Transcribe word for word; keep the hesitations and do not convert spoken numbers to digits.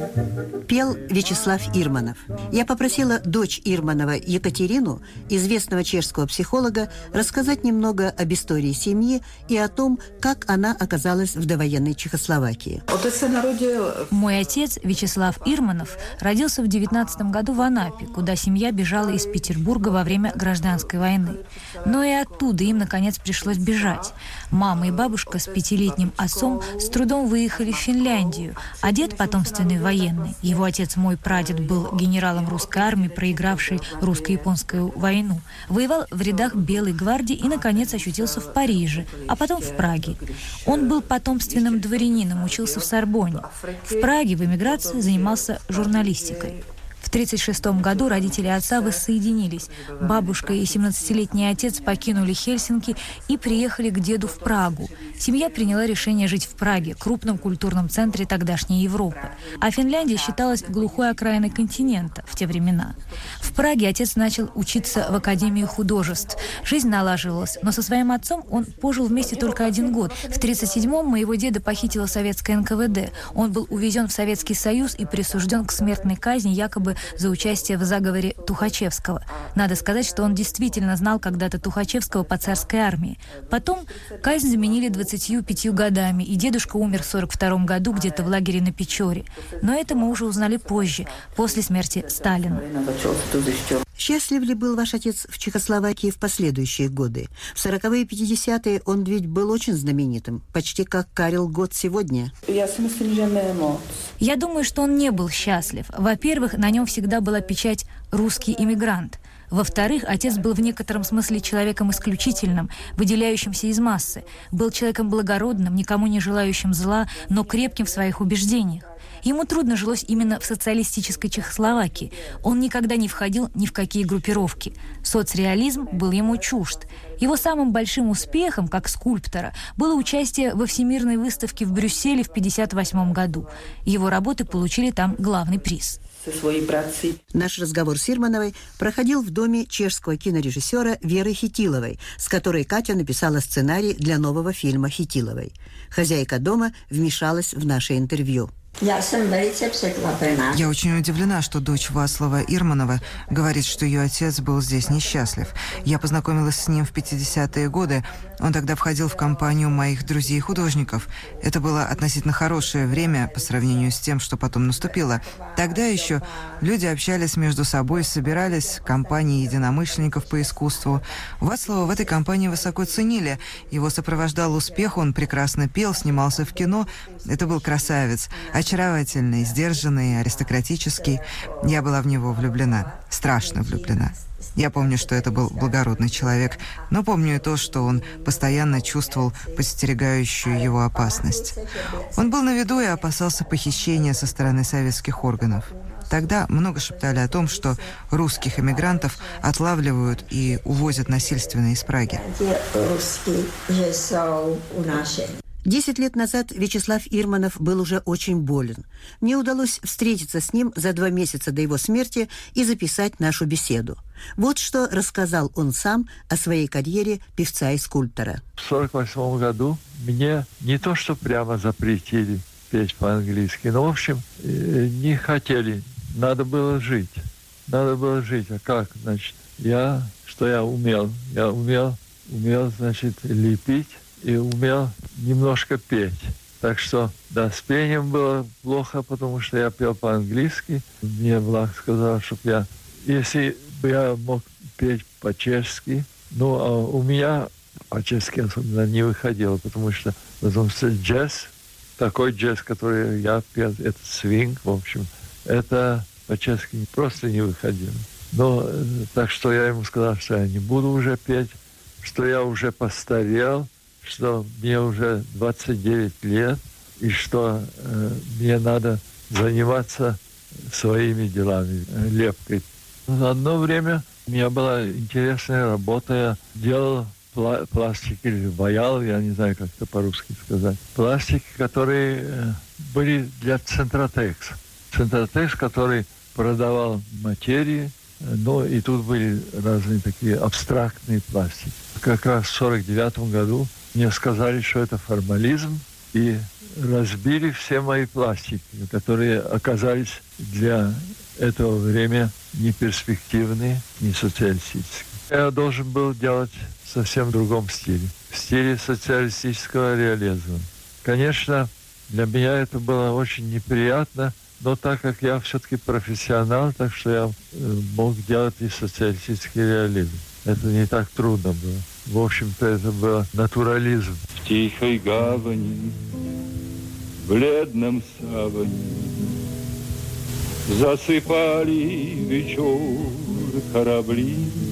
Пел Вячеслав Ирманов. Я попросила дочь Ирманова Екатерину, известного чешского психолога, рассказать немного об истории семьи и о том, как она оказалась в довоенной Чехословакии. Мой отец, Вячеслав Ирманов, родился в девятнадцатом году в Анапе, куда семья бежала из Петербурга во время гражданской войны. Но и оттуда им, наконец, пришлось бежать. Мама и бабушка с пятилетним отцом с трудом выехали в Финляндию, а дед потомственный военный. Его отец, мой прадед, был генералом русской армии, проигравшей русско-японскую войну. Воевал в рядах Белой гвардии и, наконец, очутился в Париже, а потом в Праге. Он был потомственным дворянином, учился в Сорбонне. В Праге в эмиграции занимался журналистикой. В тысяча девятьсот тридцать шестом году родители отца воссоединились. Бабушка и семнадцатилетний отец покинули Хельсинки и приехали к деду в Прагу. Семья приняла решение жить в Праге, крупном культурном центре тогдашней Европы. А Финляндия считалась глухой окраиной континента в те времена. В Праге отец начал учиться в Академии художеств. Жизнь налаживалась, но со своим отцом он пожил вместе только один год. В тысяча девятьсот тридцать седьмом моего деда похитила советское эн ка вэ дэ. Он был увезен в Советский Союз и присужден к смертной казни якобы за участие в заговоре Тухачевского. Надо сказать, что он действительно знал когда-то Тухачевского по царской армии. Потом казнь заменили двадцатью пятью годами, и дедушка умер в сорок втором году где-то в лагере на Печоре. Но это мы уже узнали позже, после смерти Сталина. Счастлив ли был ваш отец в Чехословакии в последующие годы? В сороковые и пятидесятые он ведь был очень знаменитым, почти как Карел Гот сегодня. Я думаю, что он не был счастлив. Во-первых, на нем всегда была печать «русский иммигрант». Во-вторых, отец был в некотором смысле человеком исключительным, выделяющимся из массы. Был человеком благородным, никому не желающим зла, но крепким в своих убеждениях. Ему трудно жилось именно в социалистической Чехословакии. Он никогда не входил ни в какие группировки. Соцреализм был ему чужд. Его самым большим успехом, как скульптора, было участие во Всемирной выставке в Брюсселе в тысяча девятьсот пятьдесят восьмом году. Его работы получили там главный приз. Наш разговор с Ирмановой проходил в доме чешского кинорежиссера Веры Хитиловой, с которой Катя написала сценарий для нового фильма Хитиловой. Хозяйка дома вмешалась в наше интервью. Я очень удивлена, что дочь Вацлава Ирманова говорит, что ее отец был здесь несчастлив. Я познакомилась с ним в пятидесятые годы. Он тогда входил в компанию моих друзей-художников. Это было относительно хорошее время по сравнению с тем, что потом наступило. Тогда еще люди общались между собой, собирались, компании единомышленников по искусству. Вацлава в этой компании высоко ценили. Его сопровождал успех, он прекрасно пел, снимался в кино. Это был красавец. Очаровательный, сдержанный, аристократический. Я была в него влюблена, страшно влюблена. Я помню, что это был благородный человек, но помню и то, что он постоянно чувствовал подстерегающую его опасность. Он был на виду и опасался похищения со стороны советских органов. Тогда много шептали о том, что русских эмигрантов отлавливают и увозят насильственно из Праги. Десять лет назад Вячеслав Ирманов был уже очень болен. Мне удалось встретиться с ним за два месяца до его смерти и записать нашу беседу. Вот что рассказал он сам о своей карьере певца и скульптора. В сорок восьмом году мне не то что прямо запретили петь по-английски, но, в общем, не хотели. Надо было жить. Надо было жить. А как, значит? Я, что я умел? Я умел, умел, значит, лепить. И умел немножко петь. Так что, да, с пением было плохо, потому что я пел по-английски. Мне Влад сказал, чтобы я... Если бы я мог петь по-чешски, ну, а у меня по-чешски особенно не выходило, потому что, потому что джаз, такой джаз, который я пел, это свинг, в общем, это по-чешски просто не выходило. Но так что я ему сказал, что я не буду уже петь, что я уже постарел, что мне уже двадцать девять лет, и что э, мне надо заниматься своими делами, э, лепкой. Одно время у меня была интересная работа. Я делал пла- пластик или ваял, я не знаю, как это по-русски сказать. Пластики, которые э, были для Центротекс. Центротекс, который продавал материи, э, ну и тут были разные такие абстрактные пластики. Как раз в сорок девятом году мне сказали, что это формализм, и разбили все мои пластики, которые оказались для этого времени не перспективные, не социалистические. Я должен был делать в совсем другом стиле, в стиле социалистического реализма. Конечно, для меня это было очень неприятно, но так как я все-таки профессионал, так что я мог делать и социалистический реализм. Это не так трудно было. В общем-то, это был натурализм. В тихой гавани, в бледном саване засыпали вечер корабли.